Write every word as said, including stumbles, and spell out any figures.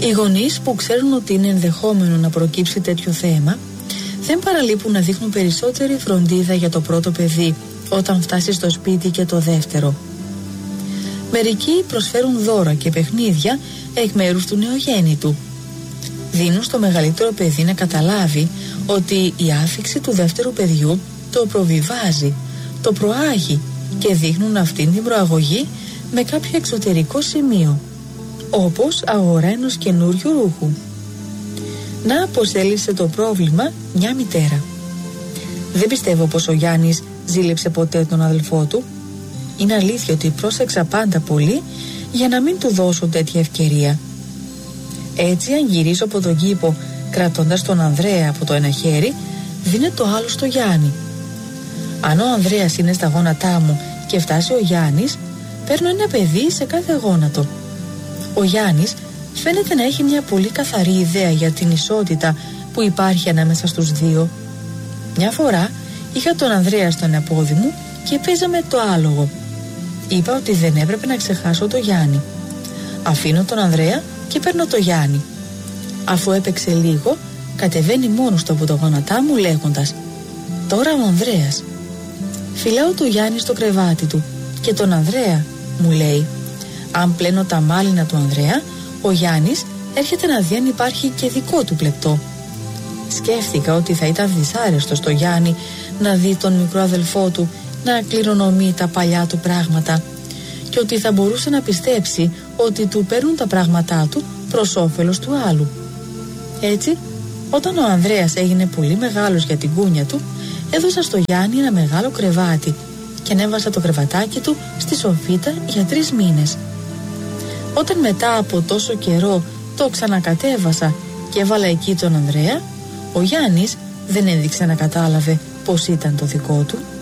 Οι γονείς που ξέρουν ότι είναι ενδεχόμενο να προκύψει τέτοιο θέμα δεν παραλείπουν να δείχνουν περισσότερη φροντίδα για το πρώτο παιδί όταν φτάσει στο σπίτι και το δεύτερο. Μερικοί προσφέρουν δώρα και παιχνίδια εκ μέρους του νεογέννητου. Δίνουν στο μεγαλύτερο παιδί να καταλάβει ότι η άφιξη του δεύτερου παιδιού το προβιβάζει, το προάγει και δείχνουν αυτήν την προαγωγή με κάποιο εξωτερικό σημείο, όπως αγορά ενός καινούριου ρούχου. Να πως έλυσε το πρόβλημα μια μητέρα. Δεν πιστεύω πως ο Γιάννης ζήλεψε ποτέ τον αδελφό του. Είναι αλήθεια ότι πρόσεξα πάντα πολύ για να μην του δώσω τέτοια ευκαιρία. Έτσι, αν γυρίσω από τον κήπο κρατώντας τον Ανδρέα από το ένα χέρι, δίνε το άλλο στο Γιάννη. Αν ο Ανδρέας είναι στα γόνατά μου και φτάσει ο Γιάννης, παίρνω ένα παιδί σε κάθε γόνατο. Ο Γιάννης φαίνεται να έχει μια πολύ καθαρή ιδέα για την ισότητα που υπάρχει ανάμεσα στους δύο. Μια φορά είχα τον Ανδρέα στο ένα πόδι μου και παίζαμε το άλογο. Είπα ότι δεν έπρεπε να ξεχάσω το Γιάννη. Αφήνω τον Ανδρέα και παίρνω το Γιάννη. Αφού έπαιξε λίγο, κατεβαίνει μόνος του από τα γόνατά μου λέγοντας «Τώρα ο Ανδρέας». Φυλάω το Γιάννη στο κρεβάτι του και τον Ανδρέα, μου λέει. Αν πλένω τα μάλινα του Ανδρέα, ο Γιάννης έρχεται να δει αν υπάρχει και δικό του πλεκτό. Σκέφτηκα ότι θα ήταν δυσάρεστο στο Γιάννη να δει τον μικρό αδελφό του να κληρονομεί τα παλιά του πράγματα και ότι θα μπορούσε να πιστέψει ότι του παίρνουν τα πράγματά του προς όφελος του άλλου. Έτσι, όταν ο Ανδρέας έγινε πολύ μεγάλος για την κούνια του, έδωσα στο Γιάννη ένα μεγάλο κρεβάτι και ανέβασα το κρεβατάκι του στη σοφίτα για τρεις μήνες. Όταν μετά από τόσο καιρό το ξανακατέβασα και έβαλα εκεί τον Ανδρέα, ο Γιάννης δεν έδειξε να κατάλαβε πως ήταν το δικό του.